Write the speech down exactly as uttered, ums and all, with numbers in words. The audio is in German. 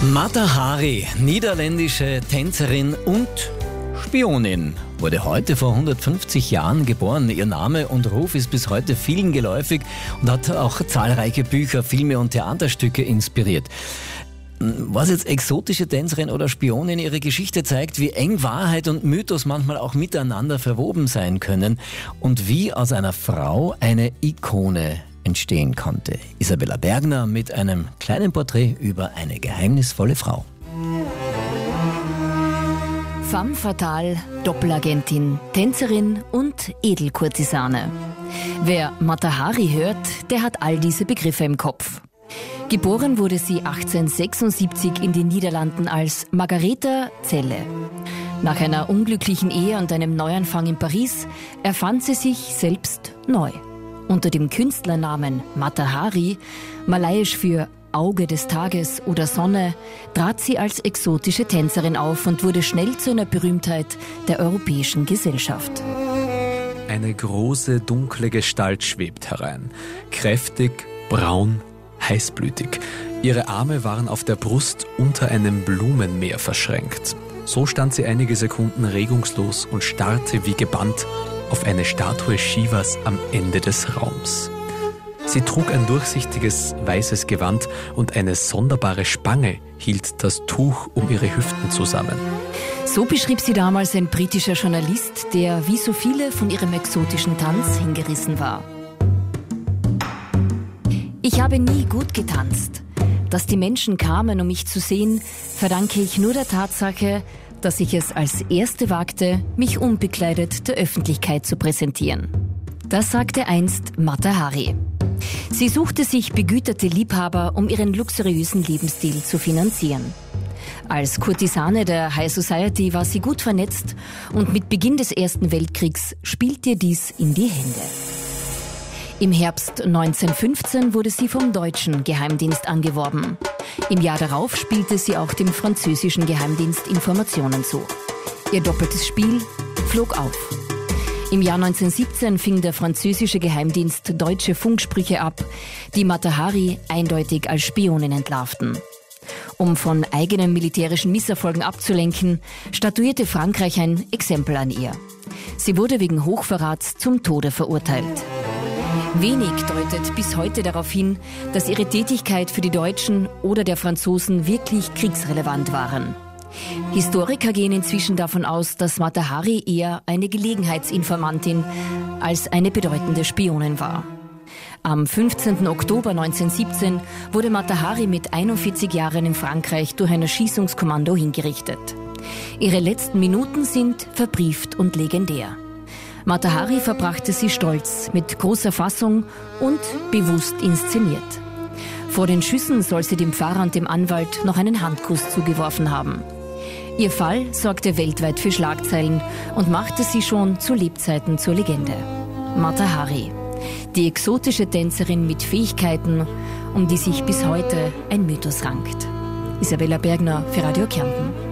Mata Hari, niederländische Tänzerin und Spionin, wurde heute vor hundertfünfzig Jahren geboren. Ihr Name und Ruf ist bis heute vielen geläufig und hat auch zahlreiche Bücher, Filme und Theaterstücke inspiriert. Was jetzt exotische Tänzerin oder Spionin, ihre Geschichte zeigt, wie eng Wahrheit und Mythos manchmal auch miteinander verwoben sein können und wie aus einer Frau eine Ikone entstehen konnte. Isabella Bergner mit einem kleinen Porträt über eine geheimnisvolle Frau. Femme fatale, Doppelagentin, Tänzerin und Edelkurtisane. Wer Mata Hari hört, der hat all diese Begriffe im Kopf. Geboren wurde sie achtzehnhundertsechsundsiebzig in den Niederlanden als Margaretha Zelle. Nach einer unglücklichen Ehe und einem Neuanfang in Paris erfand sie sich selbst neu. Unter dem Künstlernamen Mata Hari, malayisch für Auge des Tages oder Sonne, trat sie als exotische Tänzerin auf und wurde schnell zu einer Berühmtheit der europäischen Gesellschaft. Eine große, dunkle Gestalt schwebt herein. Kräftig, braun, heißblütig. Ihre Arme waren auf der Brust unter einem Blumenmeer verschränkt. So stand sie einige Sekunden regungslos und starrte wie gebannt auf eine Statue Shivas am Ende des Raums. Sie trug ein durchsichtiges, weißes Gewand und eine sonderbare Spange hielt das Tuch um ihre Hüften zusammen. So beschrieb sie damals ein britischer Journalist, der wie so viele von ihrem exotischen Tanz hingerissen war. Ich habe nie gut getanzt. Dass die Menschen kamen, um mich zu sehen, verdanke ich nur der Tatsache, dass ich es als Erste wagte, mich unbekleidet der Öffentlichkeit zu präsentieren. Das sagte einst Mata Hari. Sie suchte sich begüterte Liebhaber, um ihren luxuriösen Lebensstil zu finanzieren. Als Kurtisane der High Society war sie gut vernetzt und mit Beginn des Ersten Weltkriegs spielte ihr dies in die Hände. Im Herbst neunzehnhundertfünfzehn wurde sie vom deutschen Geheimdienst angeworben. Im Jahr darauf spielte sie auch dem französischen Geheimdienst Informationen zu. Ihr doppeltes Spiel flog auf. Im Jahr neunzehnhundertsiebzehn fing der französische Geheimdienst deutsche Funksprüche ab, die Mata Hari eindeutig als Spionin entlarvten. Um von eigenen militärischen Misserfolgen abzulenken, statuierte Frankreich ein Exempel an ihr. Sie wurde wegen Hochverrats zum Tode verurteilt. Wenig deutet bis heute darauf hin, dass ihre Tätigkeit für die Deutschen oder der Franzosen wirklich kriegsrelevant waren. Historiker gehen inzwischen davon aus, dass Mata Hari eher eine Gelegenheitsinformantin als eine bedeutende Spionin war. Am fünfzehnten Oktober neunzehnhundertsiebzehn wurde Mata Hari mit einundvierzig Jahren in Frankreich durch ein Erschießungskommando hingerichtet. Ihre letzten Minuten sind verbrieft und legendär. Mata Hari verbrachte sie stolz, mit großer Fassung und bewusst inszeniert. Vor den Schüssen soll sie dem Pfarrer und dem Anwalt noch einen Handkuss zugeworfen haben. Ihr Fall sorgte weltweit für Schlagzeilen und machte sie schon zu Lebzeiten zur Legende. Mata Hari, die exotische Tänzerin mit Fähigkeiten, um die sich bis heute ein Mythos rankt. Isabella Bergner für Radio Kärnten.